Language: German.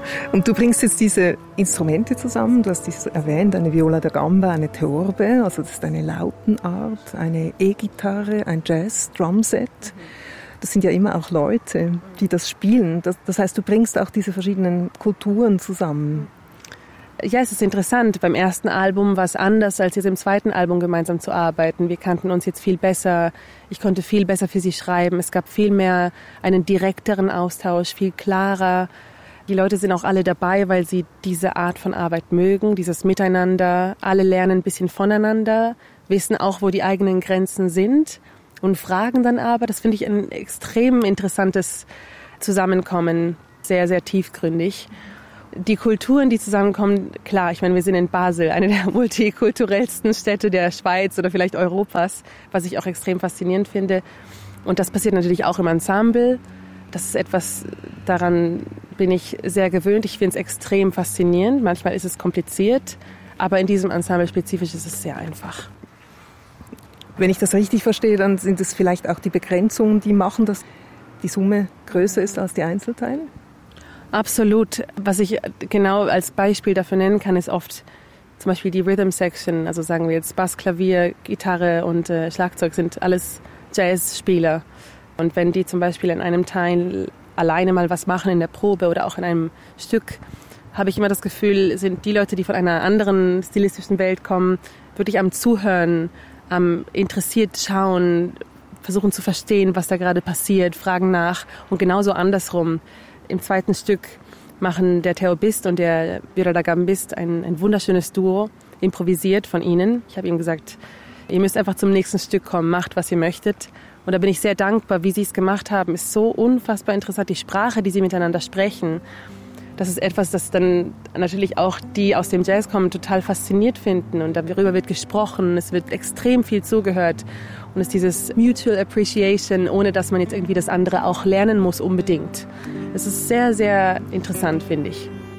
Und du bringst jetzt diese Instrumente zusammen, du hast dies erwähnt, eine Viola da Gamba, eine Theorbe, also das ist eine Lautenart, eine E-Gitarre, ein Jazz-Drumset. Das sind ja immer auch Leute, die das spielen. Das heißt, du bringst auch diese verschiedenen Kulturen zusammen. Ja, es ist interessant. Beim ersten Album war es anders, als jetzt im zweiten Album gemeinsam zu arbeiten. Wir kannten uns jetzt viel besser. Ich konnte viel besser für sie schreiben. Es gab viel mehr einen direkteren Austausch, viel klarer. Die Leute sind auch alle dabei, weil sie diese Art von Arbeit mögen, dieses Miteinander. Alle lernen ein bisschen voneinander, wissen auch, wo die eigenen Grenzen sind. Und fragen dann aber, das finde ich ein extrem interessantes Zusammenkommen, sehr, sehr tiefgründig. Die Kulturen, die zusammenkommen, klar, ich meine, wir sind in Basel, eine der multikulturellsten Städte der Schweiz oder vielleicht Europas, was ich auch extrem faszinierend finde. Und das passiert natürlich auch im Ensemble. Das ist etwas, daran bin ich sehr gewöhnt. Ich finde es extrem faszinierend. Manchmal ist es kompliziert, aber in diesem Ensemble spezifisch ist es sehr einfach. Wenn ich das richtig verstehe, dann sind es vielleicht auch die Begrenzungen, die machen, dass die Summe größer ist als die Einzelteile? Absolut. Was ich genau als Beispiel dafür nennen kann, ist oft zum Beispiel die Rhythm Section. Also sagen wir jetzt Bass, Klavier, Gitarre und Schlagzeug sind alles Jazzspieler. Und wenn die zum Beispiel in einem Teil alleine mal was machen in der Probe oder auch in einem Stück, habe ich immer das Gefühl, sind die Leute, die von einer anderen stilistischen Welt kommen, wirklich am Zuhören, interessiert schauen, versuchen zu verstehen, was da gerade passiert, fragen nach. Und genauso andersrum. Im zweiten Stück machen der Theorbist und der Viola da Gambist ein wunderschönes Duo, improvisiert von ihnen. Ich habe ihm gesagt, ihr müsst einfach zum nächsten Stück kommen, macht, was ihr möchtet. Und da bin ich sehr dankbar, wie sie es gemacht haben. Ist so unfassbar interessant, die Sprache, die sie miteinander sprechen. Das ist etwas, das dann natürlich auch die aus dem Jazz kommen total fasziniert finden. Und darüber wird gesprochen, es wird extrem viel zugehört. Und es ist dieses Mutual Appreciation, ohne dass man jetzt irgendwie das andere auch lernen muss unbedingt. Es ist sehr, sehr interessant, finde ich.